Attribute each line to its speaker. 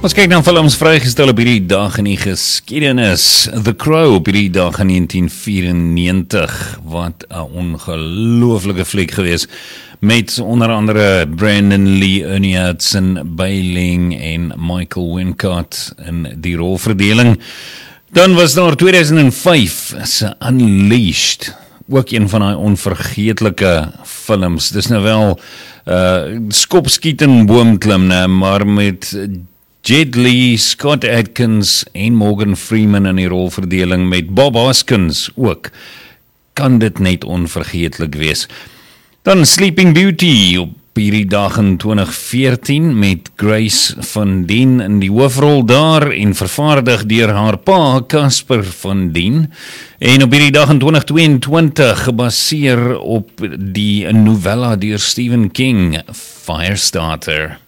Speaker 1: Ons kyk na films vrygestel op hierdie dag in die geskiedenis. The Crow op hierdie dag in 1994, wat 'n ongelooflike fliek gewees, met onder andere Brandon Lee, Ernie Hudson, Bailing en Michael Wincott in die rolverdeling. Dan was daar 2005 se Unleashed, ook een van die onvergeetlike films. Dis nou wel skopskiet en boomklim, maar met Jet Li, Scott Adkins en Morgan Freeman in die rolverdeling met Bob Hoskins ook. Kan dit net onvergeetlik wees. Dan Sleeping Beauty op hierdie dag in 2014 met Grace Van Dien in die hoofrol daar en vervaardig deur haar pa Casper Van Dien. En op hierdie dag in 2022 gebaseer op die novella deur Stephen King, Firestarter.